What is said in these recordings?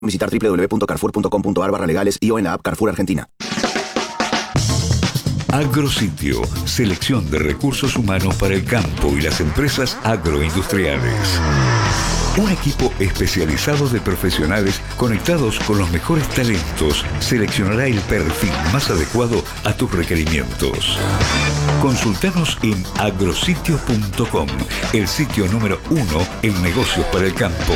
Visitar www.carrefour.com.ar/legales y o en la app Carrefour Argentina. Agrositio, selección de recursos humanos para el campo y las empresas agroindustriales. Un equipo especializado de profesionales conectados con los mejores talentos seleccionará el perfil más adecuado a tus requerimientos. Consultanos en agrositio.com, el sitio número 1 en negocios para el campo.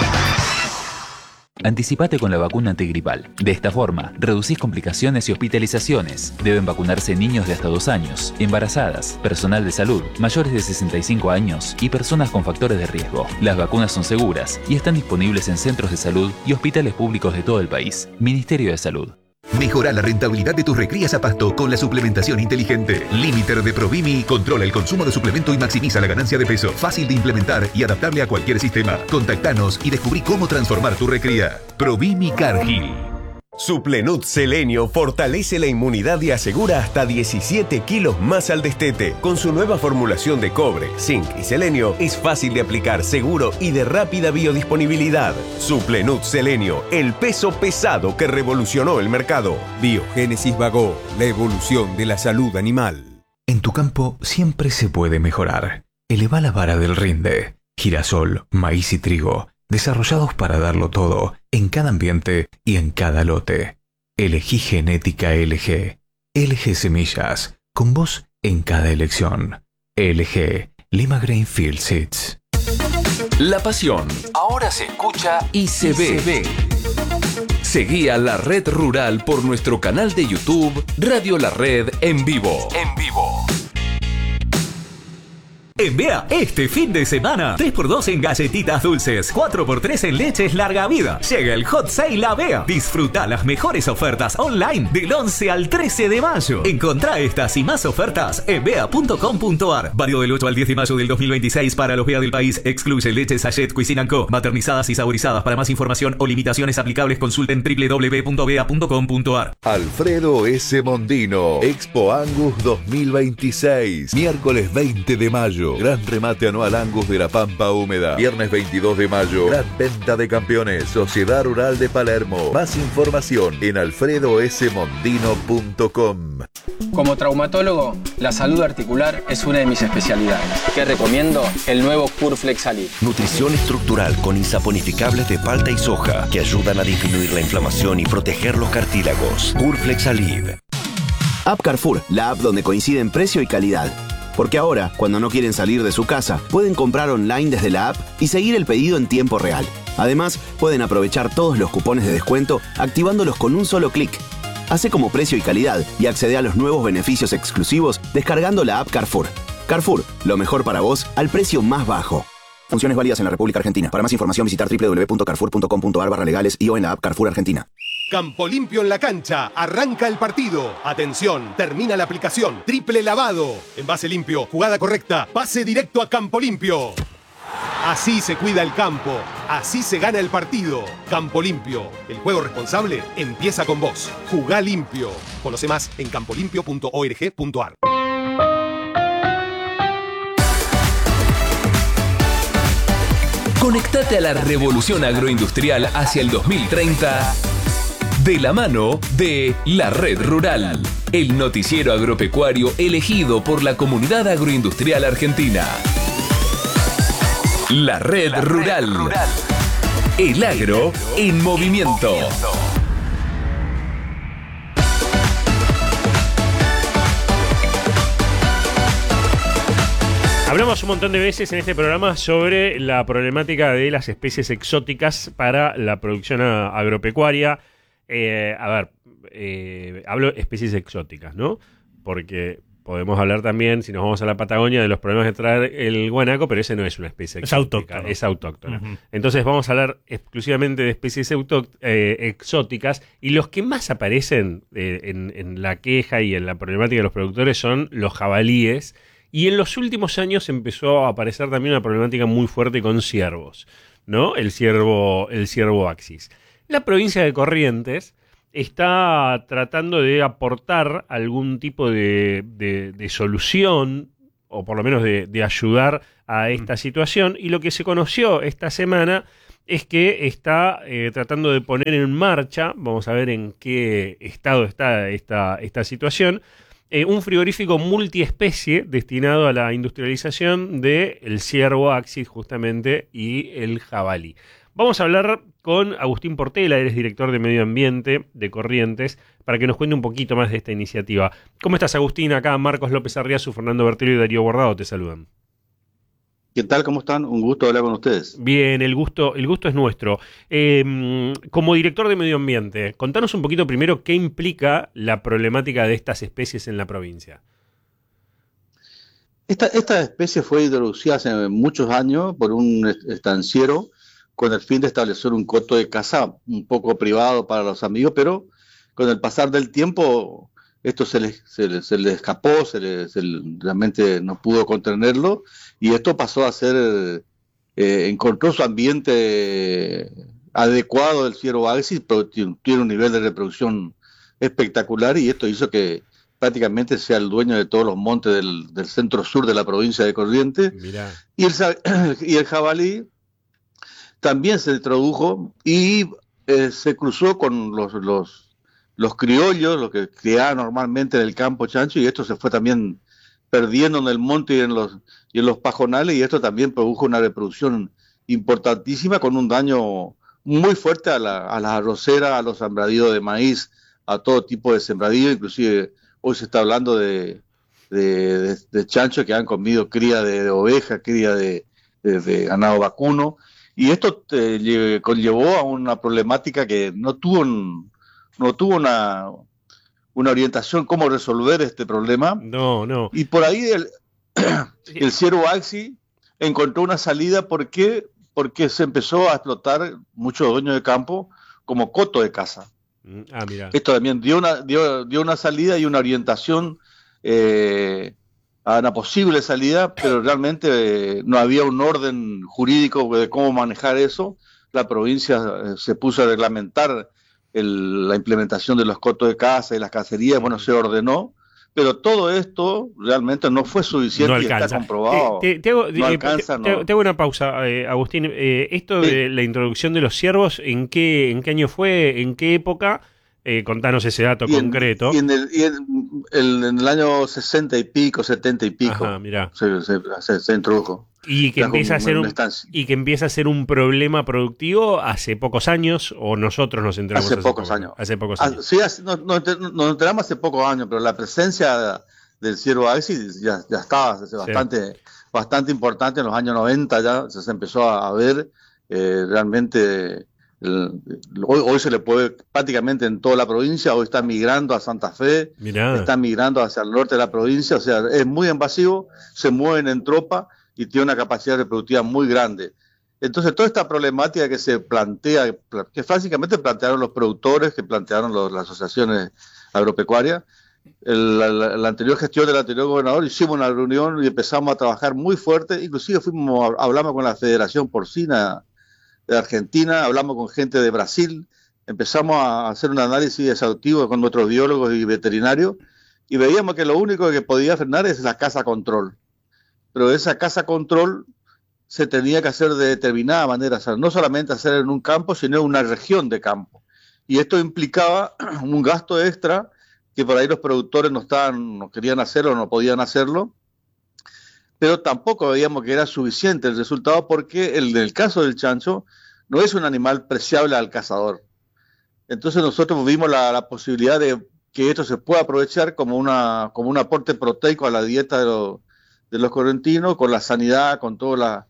Anticipate con la vacuna antigripal. De esta forma, reducís complicaciones y hospitalizaciones. Deben vacunarse niños de hasta 2 años, embarazadas, personal de salud, mayores de 65 años y personas con factores de riesgo. Las vacunas son seguras y están disponibles en centros de salud y hospitales públicos de todo el país. Ministerio de Salud. Mejora la rentabilidad de tus recrías a pasto con la suplementación inteligente. Limiter de Provimi controla el consumo de suplemento y maximiza la ganancia de peso. Fácil de implementar y adaptable a cualquier sistema. Contactanos y descubrí cómo transformar tu recría. Provimi Cargill. Suplenut Selenio fortalece la inmunidad y asegura hasta 17 kilos más al destete. Con su nueva formulación de cobre, zinc y selenio, es fácil de aplicar, seguro y de rápida biodisponibilidad. Suplenut Selenio, el peso pesado que revolucionó el mercado. Biogénesis Bagó, la evolución de la salud animal. En tu campo siempre se puede mejorar. Eleva la vara del rinde. Girasol, maíz y trigo, desarrollados para darlo todo, en cada ambiente y en cada lote. Elegí genética LG. LG Semillas, con vos en cada elección. LG, Lima Grainfield Seeds. La pasión ahora se escucha y se ve. Seguí a La Red Rural por nuestro canal de YouTube Radio La Red en vivo. En Bea, este fin de semana, 3x2 en galletitas dulces, 4x3 en leches larga vida. Llega el Hot Sale a Bea. Disfruta las mejores ofertas online del 11 al 13 de mayo. Encontrá estas y más ofertas en bea.com.ar. Válido del 8 al 10 de mayo del 2026 para los Bea del país. Excluye leche Sachet Cuisine & Co. Maternizadas y saborizadas. Para más información o limitaciones aplicables, consulten www.bea.com.ar. Alfredo S. Mondino, Expo Angus 2026. Miércoles 20 de mayo. Gran remate anual Angus de la Pampa Húmeda. Viernes 22 de mayo. Gran venta de campeones. Sociedad Rural de Palermo. Más información en alfredosmondino.com. Como traumatólogo, la salud articular es una de mis especialidades. ¿Qué recomiendo? El nuevo Curflex Alib. Nutrición estructural con insaponificables de palta y soja que ayudan a disminuir la inflamación y proteger los cartílagos. Curflex Alib. App Carrefour, la app donde coinciden precio y calidad. Porque ahora, cuando no quieren salir de su casa, pueden comprar online desde la app y seguir el pedido en tiempo real. Además, pueden aprovechar todos los cupones de descuento activándolos con un solo clic. Hace como precio y calidad y accede a los nuevos beneficios exclusivos descargando la app Carrefour. Carrefour, lo mejor para vos al precio más bajo. Funciones válidas en la República Argentina. Para más información visitar www.carrefour.com.ar/legales y o en la app Carrefour Argentina. Campo Limpio en la cancha. Arranca el partido. Atención, termina la aplicación. Triple lavado. Envase limpio, jugada correcta. Pase directo a Campo Limpio. Así se cuida el campo. Así se gana el partido. Campo Limpio. El juego responsable empieza con vos. Jugá limpio. Conoce más en campolimpio.org.ar. Conectate a la revolución agroindustrial hacia el 2030 de la mano de La Red Rural, el noticiero agropecuario elegido por la comunidad agroindustrial argentina. La Red Rural. El agro en movimiento. Hablamos un montón de veces en este programa sobre la problemática de las especies exóticas para la producción agropecuaria. Hablo de especies exóticas, ¿no? Porque podemos hablar también, si nos vamos a la Patagonia, de los problemas de traer el guanaco, pero ese no es una especie exótica. Es autóctona. Uh-huh. Entonces vamos a hablar exclusivamente de especies exóticas, y los que más aparecen en la queja y en la problemática de los productores son los jabalíes. Y en los últimos años empezó a aparecer también una problemática muy fuerte con ciervos, ¿no? El ciervo axis. La provincia de Corrientes está tratando de aportar algún tipo de solución, o por lo menos de ayudar a esta situación, y lo que se conoció esta semana es que está tratando de poner en marcha, vamos a ver en qué estado está esta situación, un frigorífico multiespecie destinado a la industrialización del ciervo Axis justamente y el jabalí. Vamos a hablar con Agustín Portela, él es director de Medio Ambiente de Corrientes, para que nos cuente un poquito más de esta iniciativa. ¿Cómo estás, Agustín? Acá Marcos López Arriazu, Fernando Bertello y Darío Guardado te saludan. ¿Qué tal? ¿Cómo están? Un gusto hablar con ustedes. Bien, el gusto es nuestro. Como director de Medio Ambiente, contanos un poquito primero qué implica la problemática de estas especies en la provincia. Esta especie fue introducida hace muchos años por un estanciero con el fin de establecer un coto de caza un poco privado para los amigos, pero con el pasar del tiempo esto se le escapó, realmente no pudo contenerlo, y esto pasó a ser, encontró su ambiente adecuado del ciervo Axis, pero tiene un nivel de reproducción espectacular, y esto hizo que prácticamente sea el dueño de todos los montes del centro sur de la provincia de Corrientes. Mirá. Y el jabalí también se introdujo y se cruzó con los criollos, los que criaban normalmente en el campo chancho, y esto se fue también perdiendo en el monte y en los pajonales, y esto también produjo una reproducción importantísima con un daño muy fuerte a las arroceras, a los sembradíos de maíz, a todo tipo de sembradío. Inclusive hoy se está hablando de chanchos que han comido cría de oveja, cría de ganado vacuno, y esto conllevó a una problemática que no tuvo una orientación cómo resolver este problema. No. Y por ahí el ciervo Axis encontró una salida. Porque se empezó a explotar muchos dueños de campo como coto de caza. Mira. Esto también dio una salida y una orientación a una posible salida, pero realmente no había un orden jurídico de cómo manejar eso. La provincia se puso a reglamentar la implementación de los cotos de caza y las cacerías, se ordenó, pero todo esto realmente no fue suficiente. No y está comprobado. Te hago una pausa, Agustín. Esto de la introducción de los ciervos, ¿en qué año fue? ¿En qué época? Contanos ese dato concreto. En el año 60 y pico, 70 y pico. Ajá, mirá. Se introdujo. Y que empieza a ser un problema productivo hace pocos años, o nosotros nos enteramos hace pocos años. Hace pocos años. Sí, nos enteramos hace pocos años, pero la presencia del ciervo Axis ya estaba bastante importante. En los años 90 ya se empezó a ver realmente. Hoy se le puede prácticamente en toda la provincia. Hoy está migrando a Santa Fe. Mirá. Está migrando hacia el norte de la provincia, o sea, es muy invasivo, se mueven en tropa y tiene una capacidad reproductiva muy grande. Entonces toda esta problemática que se plantea, que básicamente plantearon los productores, que plantearon las asociaciones agropecuarias, la anterior gestión del anterior gobernador, hicimos una reunión y empezamos a trabajar muy fuerte. Inclusive hablamos con la Federación Porcina de Argentina, hablamos con gente de Brasil, empezamos a hacer un análisis exhaustivo con nuestros biólogos y veterinarios, y veíamos que lo único que podía frenar es la caza control. Pero esa caza control se tenía que hacer de determinada manera, o sea, no solamente hacer en un campo, sino en una región de campo. Y esto implicaba un gasto extra que por ahí los productores no querían hacerlo, no podían hacerlo, pero tampoco veíamos que era suficiente el resultado, porque en el caso del chancho no es un animal preciable al cazador. Entonces nosotros vimos la posibilidad de que esto se pueda aprovechar como un aporte proteico a la dieta de los correntinos, con la sanidad, con todas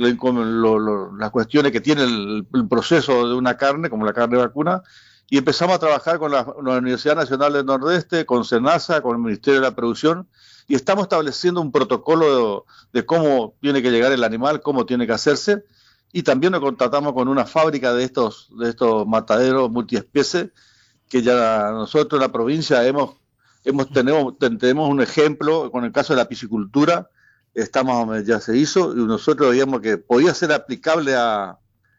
las cuestiones que tiene el proceso de una carne, como la carne vacuna, y empezamos a trabajar con la Universidad Nacional del Nordeste, con SENASA, con el Ministerio de la Producción, y estamos estableciendo un protocolo de cómo tiene que llegar el animal, cómo tiene que hacerse, y también nos contratamos con una fábrica de estos mataderos multiespecies, que ya nosotros en la provincia tenemos un ejemplo. Con el caso de la piscicultura, ya se hizo, y nosotros veíamos que podía ser aplicable a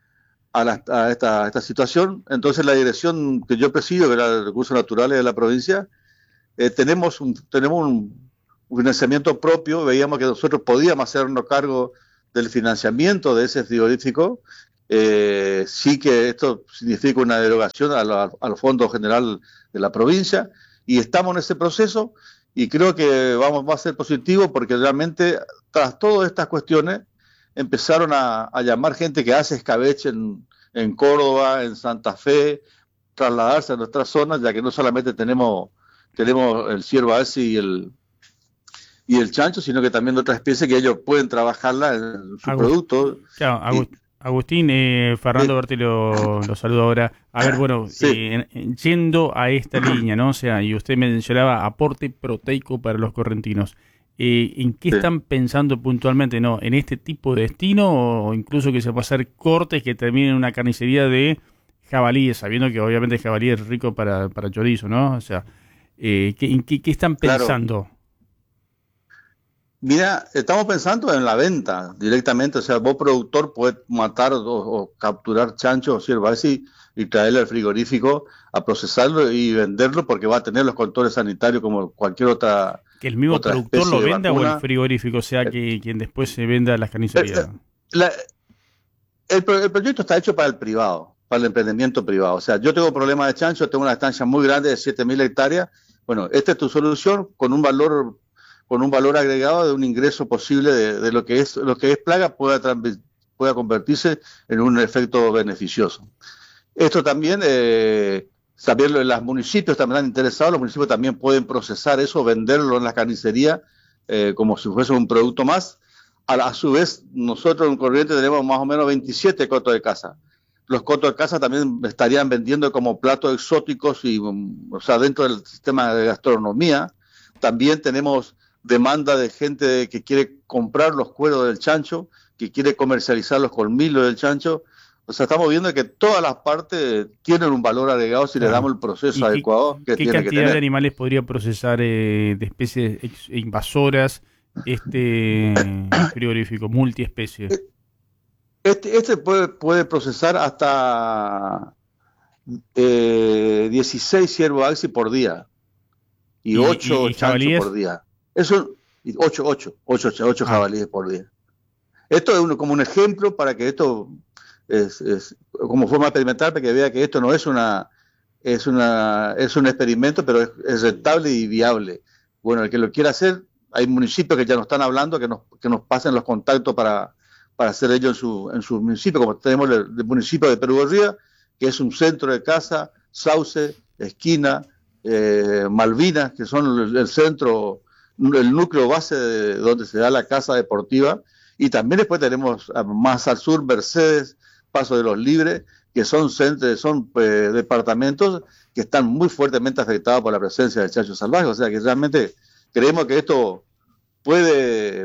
esta situación. Entonces la dirección que yo presido, que era de Recursos Naturales de la provincia, tenemos un financiamiento propio. Veíamos que nosotros podíamos hacernos cargo del financiamiento de ese frigorífico, Sí que esto significa una derogación al Fondo General de la provincia, y estamos en ese proceso, y creo que va a ser positivo, porque realmente tras todas estas cuestiones empezaron a llamar gente que hace escabeche en Córdoba, en Santa Fe, trasladarse a nuestras zonas, ya que no solamente tenemos el ciervo alce y el chancho, sino que también otras especies que ellos pueden trabajarla en su producto. Claro, Agustín, Fernando Berti lo saludo ahora. A ver, bueno, yendo a esta línea, ¿no? O sea, y usted mencionaba aporte proteico para los correntinos. ¿En qué están pensando puntualmente, no? ¿En este tipo de destino o incluso que se pueda hacer cortes que terminen en una carnicería de jabalíes, sabiendo que obviamente el jabalí es rico para chorizo, ¿no? O sea, ¿en qué están pensando? Claro. Mira, estamos pensando en la venta directamente, o sea, vos productor podés matar o capturar chancho o ciervo alce y traerle al frigorífico a procesarlo y venderlo, porque va a tener los controles sanitarios como cualquier otra. ¿Que el mismo productor lo venda o el frigorífico, o sea, que quien después se venda a las carnicerías? El proyecto está hecho para el privado, para el emprendimiento privado. O sea, yo tengo problemas de chancho, tengo una estancia muy grande de 7.000 hectáreas. Bueno, esta es tu solución con un valor agregado de un ingreso posible de lo que es plaga pueda convertirse en un efecto beneficioso. Esto también, los municipios también están interesados, los municipios también pueden procesar eso, venderlo en la carnicería como si fuese un producto más. A su vez, nosotros en Corrientes tenemos más o menos 27 cotos de caza. Los cotos de caza también estarían vendiendo como platos exóticos, o sea, dentro del sistema de gastronomía. También tenemos demanda de gente que quiere comprar los cueros del chancho, que quiere comercializar los colmillos del chancho. O sea, estamos viendo que todas las partes tienen un valor agregado si le damos el proceso adecuado que tiene que tener. ¿Qué cantidad de animales podría procesar de especies invasoras este frigorífico multiespecie? Este puede procesar hasta 16 ciervos alce por día y 8 chanchos por día. Eso, 8 jabalíes por día. Esto es como un ejemplo para que esto es como forma experimental, para que vea que esto no es es un experimento, pero es rentable y viable. Bueno, el que lo quiera hacer, hay municipios que ya nos están hablando, que nos pasen los contactos para hacer ello en su municipio, como tenemos el municipio de Perú Gorría, que es un centro de caza, Sauce, Esquina, Malvinas, que son el centro, el núcleo base de donde se da la caza deportiva, y también después tenemos más al sur Mercedes, Paso de los Libres, que son departamentos que están muy fuertemente afectados por la presencia del chancho salvaje. O sea que realmente creemos que esto puede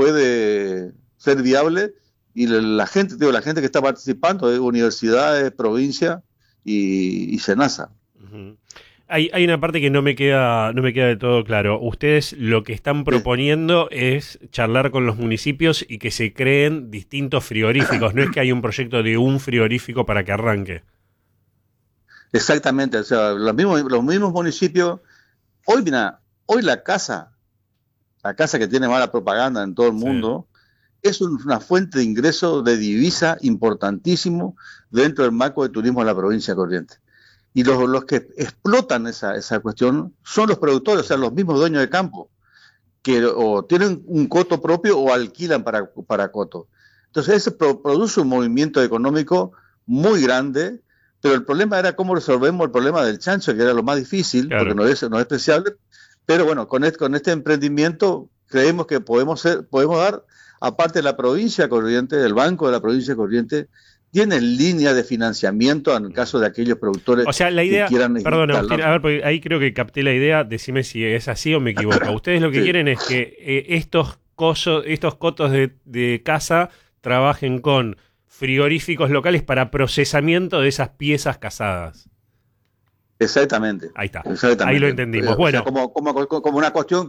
ser viable, y la gente que está participando de universidades, provincia y SENASA. Uh-huh. Hay una parte que no me queda del todo claro. Ustedes lo que están proponiendo es charlar con los municipios y que se creen distintos frigoríficos. No es que hay un proyecto de un frigorífico para que arranque. Exactamente. O sea, los mismos municipios. Hoy la casa que tiene mala propaganda en todo el mundo, es una fuente de ingreso de divisa importantísimo dentro del marco de turismo de la provincia de Corrientes. Y los que explotan esa cuestión son los productores, o sea, los mismos dueños de campo, que o tienen un coto propio o alquilan para coto. Entonces, eso produce un movimiento económico muy grande, pero el problema era cómo resolvemos el problema del chancho, que era lo más difícil, claro, porque no es despreciable. Pero bueno, con este emprendimiento creemos que podemos dar, aparte de la provincia de Corrientes, el Banco de la Provincia de Corrientes, tiene línea de financiamiento en el caso de aquellos productores, o sea, la idea, que quieran perdón, Agustín, a ver, porque ahí creo que capté la idea, decime si es así o me equivoco. Ustedes lo que quieren es que estos cotos de caza trabajen con frigoríficos locales para procesamiento de esas piezas cazadas. Exactamente. Ahí está, ahí lo entendimos. Bueno, o sea, como una cuestión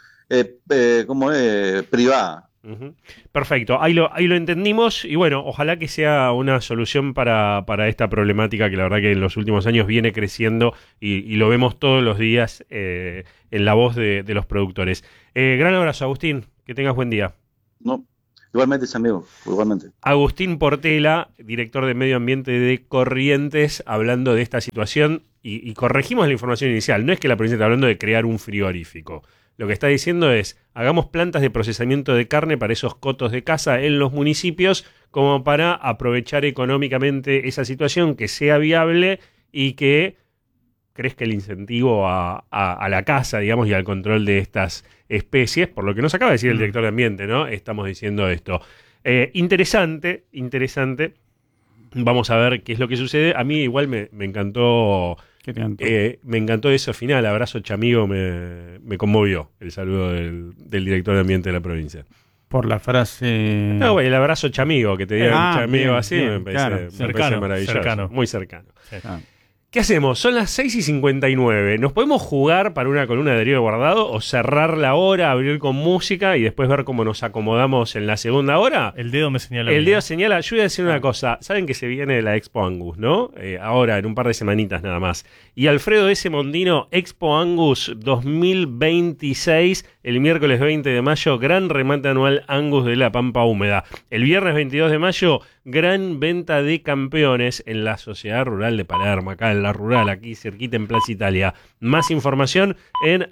privada. Uh-huh. Perfecto, ahí lo entendimos, y bueno, ojalá que sea una solución para esta problemática que la verdad que en los últimos años viene creciendo y lo vemos todos los días en la voz de los productores. Gran abrazo, Agustín, que tengas buen día. No, Igualmente, amigo, igualmente. Agustín Portela, director de Medio Ambiente de Corrientes, hablando de esta situación, y corregimos la información inicial. No es que la provincia está hablando de crear un frigorífico. Lo que está diciendo es, hagamos plantas de procesamiento de carne para esos cotos de caza en los municipios, como para aprovechar económicamente esa situación, que sea viable y que crezca el incentivo a la caza, digamos, y al control de estas especies, por lo que nos acaba de decir el director de Ambiente, ¿no? Estamos diciendo esto. Interesante. Vamos a ver qué es lo que sucede. A mí igual me encantó... me encantó eso final. Abrazo chamigo, me conmovió el saludo del director de Ambiente de la provincia. Por la frase... No, güey, el abrazo chamigo, que te diga chamigo así, bien, me parece maravilloso. Cercano. Muy cercano. Sí. ¿Qué hacemos? Son las 6:59. ¿Nos podemos jugar para una columna de Darío Guardado o cerrar la hora, abrir con música y después ver cómo nos acomodamos en la segunda hora? El dedo me señala. El dedo señala. Yo voy a decir una cosa. Saben que se viene la Expo Angus, ¿no? Ahora, en un par de semanitas nada más. Y Alfredo S. Mondino, Expo Angus 2026, el miércoles 20 de mayo, gran remate anual Angus de la Pampa Húmeda. El viernes 22 de mayo, gran venta de campeones en la Sociedad Rural de Palermo, acá en la Rural, aquí cerquita en Plaza Italia. Más información en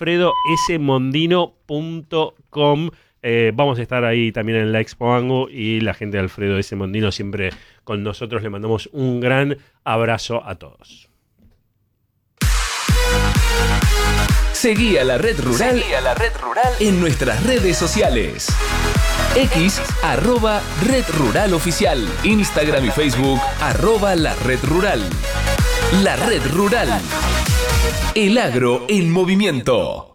alfredosmondino.com. Vamos a estar ahí también en la Expo Angus y la gente de Alfredo S. Mondino siempre con nosotros. Le mandamos un gran abrazo a todos. Seguí a la Red Rural en nuestras redes sociales. X, @Red Rural Oficial. Instagram y Facebook, @La Red Rural. La Red Rural. El agro en movimiento.